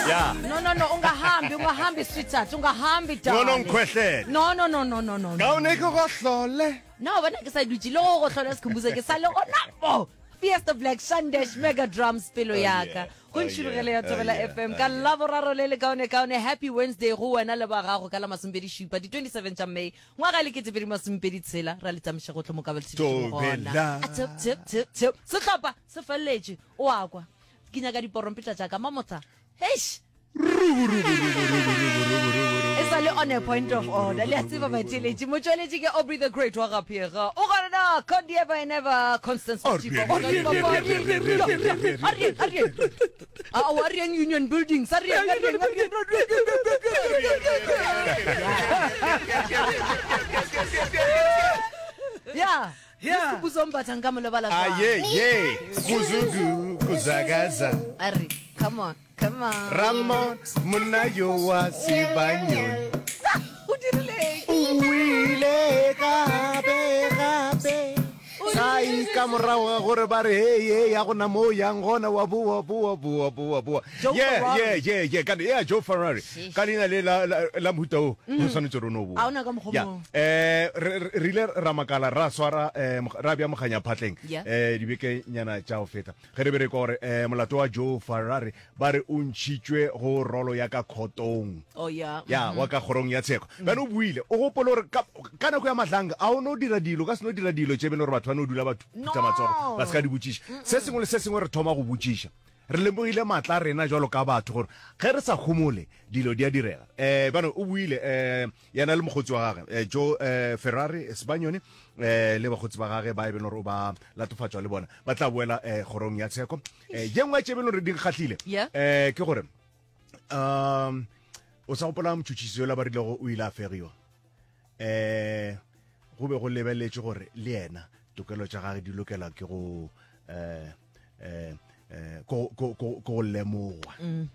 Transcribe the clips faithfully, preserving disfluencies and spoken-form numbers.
Yeah. No no no ungahambi ungahambi sweetheart ungahambi No darling. no ngikwehlele. No no no no no no. Ga o ne ke go hlole. No bana ke sa dutse le go hlola sekhumbuzo ke sa le go napo. Fiesta Black Shandesh Mega Drums pelo yaka. Go nshirugele ya Thobela F M ka laboraro le le kaone kaone. Happy Wednesday go wena le ba gago ka la masompedi shupa di twenty-seven tsa May. Ngwaga le ke tse masompedi tshela ra le tsamsha go tlomo ka ba tshimo gona. Tip tip tip tip. Se tlhopa se felletse o akwa. Ke nya ka diporompetla tsa ka mamotsa. Heish. It's only on a point of order. Let's see what my teenage Mochology get Aubrey the Great Waka Pierre. Oh, God, no, can't ever and ever Constance. Our Aryan Union building. Sorry, yeah. Yeah. Ah, yeah, yeah. Kuzugu, kuzagaza. Ari, come on, come on. Ramon, munayo wa sibanyo. Who did it? Uile gabe gabe. Sai kamrawa gore bare hey hey ya gona mo yang gona wa bua bua bua bua bua. Yeah, yeah, yeah, yeah. Kan yeah Joe Ferrari. Kanina le la la mhuto o sanetse rono bua. A ona ka moghomo. Eh rile ramakala ra swara eh rabia moganya phatleng eh dibeke nyana tsa o feta. Ge re bere gore eh molato wa Joe Ferrari bare o ntshitswe go rolo ya ka khotong. Oh yeah. Ya wa ka gorong ya tsheko. Bana o buile o gopolo re kana go ya matlanga a o no dira dilo ka se no dira dilo tshebe no re batho no dula batho tsa matsogo ba ska di botsisha se sengwe le se sengwe re thoma go botsisha re lemogile matla rena jalo ka batho gore ge re sa khumole dilo di a direga eh bana o buile eh yana le mogotsi wa gagwe Joe Ferrari Espanyol eh le bagotsi ba gagwe ba ebe no ro ba latofatswa le bona ba tla boela eh gorong ya tsheko eh jengwa tshebelo re di gatlile eh ke gore um o sa gopola motšhotšhiso la ba rile go o ile a feriwa eh go be go lebeletse gore le yena tokelo tsa gagwe di lokela ke go eh eh eh go go go lemoga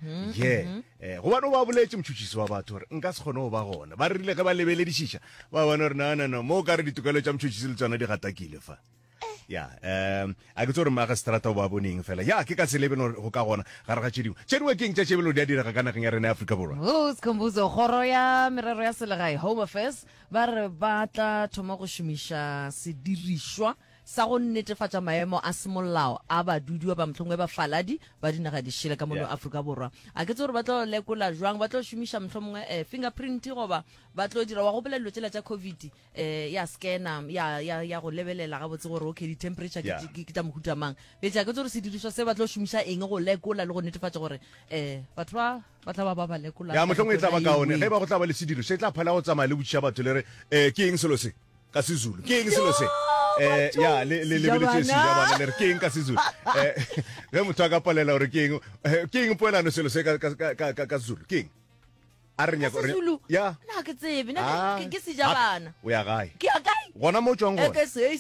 ye eh go bana ba boletse motšhotšhiso wa batho gore nka se gone go ba gona ba rile ga ba lebeledisha ba bona re na na no mo ka re ditokelo tsa motšhotšhiso le tsona di gatakile fa ya um a ke tsore ma ga strata ba boneng fela ya ke ka se lebe no go ka gona ga re ga tshediwa tshediwa keng tsa tshebelo di a dira ka kana ya rena Africa borwa o skhombuzo goro ya merero ya selegae Home Affairs ba re batla thoma go shumisha sedirishwa sa go netefatsa maemo a semolao a ba dudiwa ba mtlhongwe ba faladi ba dinaga di shile ka mono Africa borwa a ke tsore ba tlo lekola jwang ba tlo shumisha mtlhomongwe eh, fingerprint go ba ba tlo dira wa go bolelo tsela tsa covid eh ya scanner ya ya ya go lebelela ga botse gore okay di temperature ke tla mohuta mang be tsa ke tsore se diriswa se ba tlo shumisha eng go lekola le go netefatsa gore eh batho ba ba tla ba ba lekola ya mtlhongwe tla ba kaone ge ba go tla ba le se diriswa se tla phala go tsamaya le botšha batho le re eh ke eng selo se ka sizulu ke eng selo se eh ya le le le le se ya bana le ke eng ka sizulu eh ge motho ka palela gore ke eng ke eng poelano selo se ka ka ka ka Zulu ke eng a re nya go ya na ke tsebe na ke ke se ja bana o ya gae ke ya gae gona mo tswang gona ke se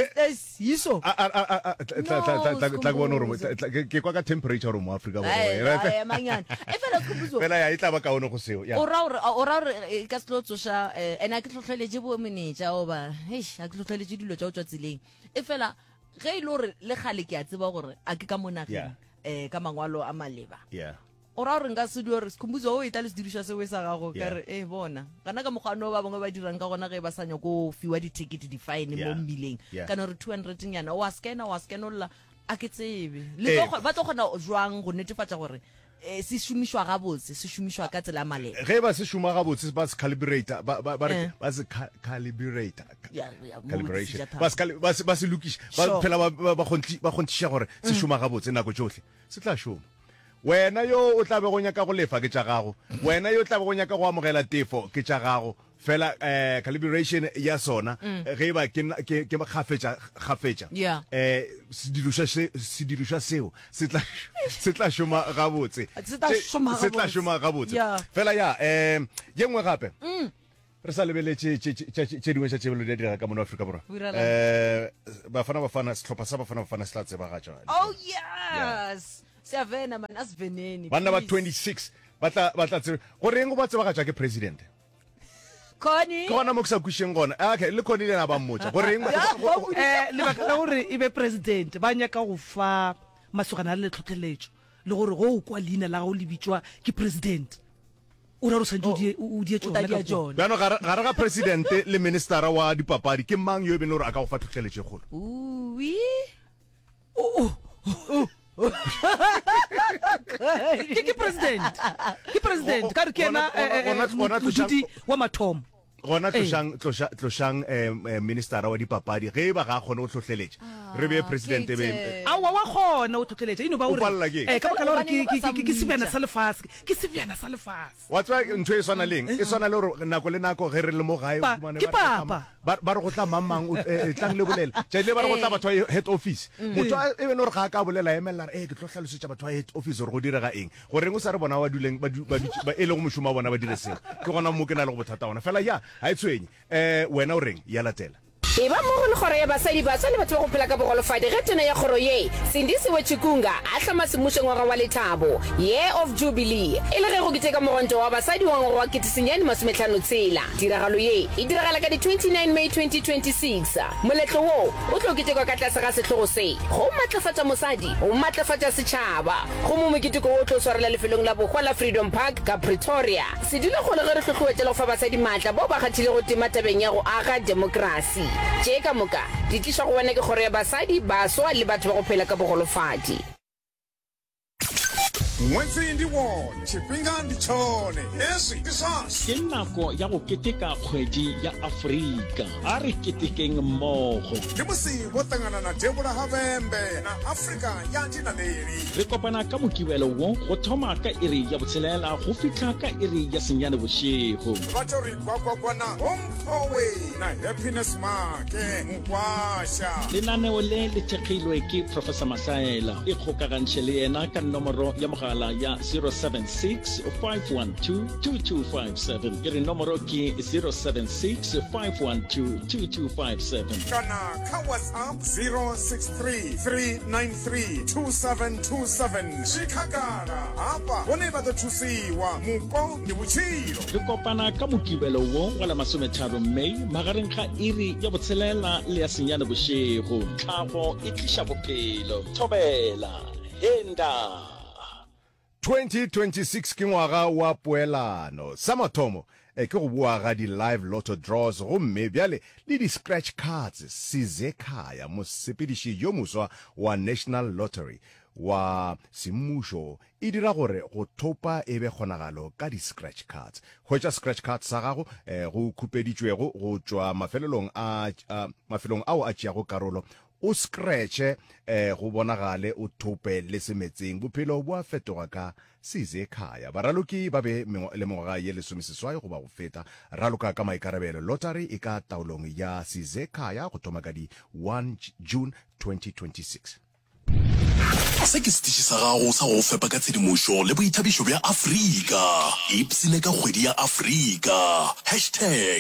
es yiso a a a tla tla tla tla bona re ke kwa ka temperature mo Africa borwa e manyana e fela khumbuzo fela ya itla ba ka ona go seo ya o ra o ra ka selo tsosha ena ke tlhotlheletse bo menetsa o ba heish a ke tlhotlheletse dilo tsa o tswa tsileng e fela ge ile gore le gale ke a tseba gore a ke ka monageng eh ka mangwalo a maleba yeah ora re nga se di re skhumbuzo o itla le dirisha se we sa gago ka re eh bona kana ka mogano ba bangwe ba dirang ka gona ge ba sanya go fiwa di ticket di fine mo mmileng kana re two hundred nyana o a scanner o a scanolla a ke tsebe le ba tlo gona jwang go netefatsa gore eh se shumishwa ga botse se shumishwa ka tsela male ge ba se shuma ga botse ba se calibrator ba ba ba se calibrator calibration ba se ba se lukisha ba phela ba gonti ba gontisha gore se shuma ga botse nako johle se tla shuma wena yo o tla be go nyaka go lefa ke tsa gago wena yo o tla be go nyaka go amogela tefo ke tsa gago fela eh calibration ya sona ge ba ke ke ke khafetsa khafetsa eh sidirusha sidirusha seo se tla se tla shoma ga botse se tla shoma ga botse fela ya eh yengwe gape re sa lebeletse tse dingwe tsa tsebelo di dira ka mono Africa borwa eh ba fana ba fana setlhopha sa ba fana ba fana se tla tseba ga tswana oh yes Savena man asveneni bana ba twenty-six batla batla tsebe gore eng go ba tseba ga tsa ke president Khoni kona mo ksa kusheng gona okay le khoni le na ba mmotsa gore eng eh le ba ka gore e be president ba nya ka go fa masogana le tlhotlheletso le gore go kwa leina la go le bitswa ke president o ra ro santse o di o tadia tsona John bjano gare ga president le ministera wa dipapadi ke mang yo e bene gore a ka go fa tlhotlheletse kgolo ui ke ke president ke president ka re ke ena Gona- gona- gona modudi wa mathomo gona tlošang tloša- tlošang um ministera wa dipapadi ge ba ga kgone go tlhotlheletša re be president e be Kate. aowa wa kgona o tlhotlheletša eno ba O palela ke eng? eh ka baka la gore ke- ke- Hobaneng ba sa ke- ke sebjana mmitša? sa lefase ke sebjana sa lefase wa tswa ntho e tshwana leng e tshwana le gore nako le nako ge re le mo gae Pa- o fumane ke ba re tla- papa. ba ba re go tla mang-mang o- eh, eh, tlang le bolela jaile ba re go tla batho ba head office motho a- e bene gore ga a ka bolela emelela re e ke tlo tlhalosetša batho ba head office gore go direga eng goreng o sa re bona ba duleng ba du- ba dutse- ba- e le go mošomo wa bona ba dire seng ke gona mo ke na le go bothata ona fela ya ga e tshwenye um wena o reng ya latela e ba mo go le kgoro ya basadi batswa le batho ba go phela ka bogolofadi ge tona ya kgoro ye sindisiwe chikunga a tlhama semmušo ngwaga wa lethabo year of jubilee e le ge go keteka mogonto wa basadi wa ngwaga wa ketesenyane masometlhano tshela tiragalo ye e diragala ka di twenty-nine May twenty twenty-six moletlo wo o tlo ketekwa ka tlase ga setlhogo se go maatlafatša mosadi go maatlafatša setšhaba go mo moketeko o tlo swarela lefelong la bogwa la freedom park ka pretoria se dile go le ge re tlhotlhoetela go fa basadi maatla bao ba kgathile go tema tabeng ya go aga demokrasi tše ka moka di tliša go bona ke kgoro ya basadi baswa le batho ba go phela ka bogolofadi Ngwetsi ndi wone tshifhinga ndi tshone hezwi ndi zwashu ke nako ya go keteka kgwedi ya Afrika a re ketekeng mmogo ndi musi wo ṱangana na debula havembe na afrika ya dinaledi re kopana ka mokibelo wo go thoma ka iri ya botshelela go fitlha ka iri ya senyane bošego ba tlo re kwakwakwana omphowe na happiness make mokwasha lenaneo le le thekgilwe ke professor Masaela e kgokagantšhe le yena ka nomoro ya mogala ya zero seven six five one two two two five seven ke re nomoro ke zero seven six five one two two two five seven kana ka whatsapp zero six three three nine three two seven two seven shikagala hapa bone ba tlo thusiwa muko ni botshelo re kopana ka mokibelo wo wa la masometharo Mei magareng ga iri ya botshelela le ya senyane bošego tlhago e tliša bophelo thobela enda twenty twenty-six ke ngwaga wa poelano sa mathomo e ke go bua ga di-live lotto draws gomme bjale le di-scratch cards sizekhaya mosepediši yo moswa wa national lottery wa semmušo e dira gore go thopa e be kgonagalo ka di-scratch cards hwetša scratch cards sa gago eh, go khupeditšwego go tšwa mafelelong a a- mafelong ao a tšeago karolo o scratche eh go bonagale o thope le semetseng bophelo bo a fetoga ka sizekhaya baraloki ba be mengwa- le mengwaga ye lesomeseswai go ba go feta raloka ka maikarabelo lottery e ka taolong ya sizekhaya go thoma ka di one June twenty twenty-six se ke setiši sa gago sa go fepa ka tshedimošo le boithabišo bja afrika ipsene ka kgwedi ya afrika hashtag